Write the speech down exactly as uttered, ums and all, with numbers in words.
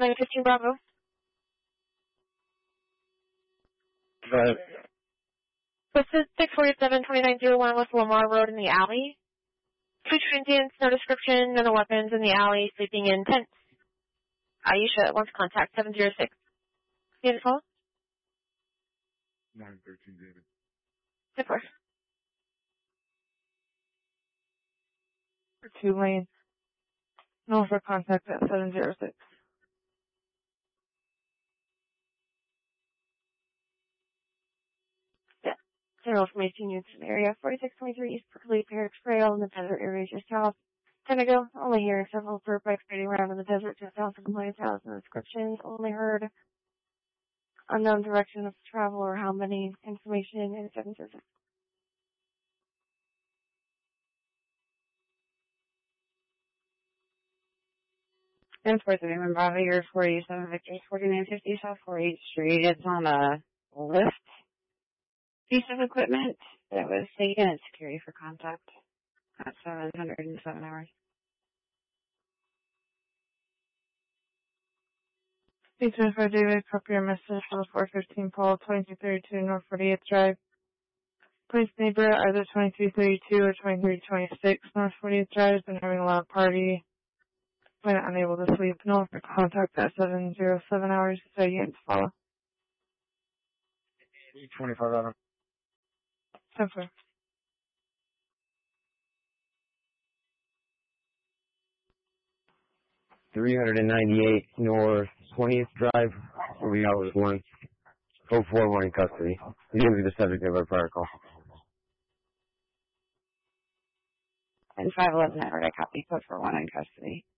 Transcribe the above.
nine fifteen Bravo. But This is six forty-seven twenty-nine oh one West Lamar Road in the alley. Two transients, no description, none of weapons in the alley, sleeping in tents. Aisha wants contact seven zero six. Unit call? nine thirteen, David. Of course. For two lane. No for contact at seven zero six. Yeah. General information units in the area. forty-six twenty-three East Berkeley Parish Trail in the desert area just south. Tenego, only hearing several dirt bikes riding around in the desert just south of the compliance house. No descriptions, only heard unknown direction of travel or how many information in seven zero six. Transport the Raymond Bravo, your forty-seven Victor, forty-nine fifty South forty-eighth Street. It's on a lift piece of equipment that was taken at security for contact at seven hundred seven hours. Please for David, copy your message for the four fifteen Paul, twenty-two thirty-two North forty-eighth Drive. Police neighbor, either twenty-three thirty-two or twenty-three twenty-six North forty-eighth Drive, has been having a loud party. When unable to sleep, no for contact at seven zero seven hours, so units follow. twenty-five Adam. Simple. three ninety-eight North twentieth Drive, we got was one. oh four one in custody. He's going to be the subject of our prior call. And five eleven Edward, I copy, put for one in custody.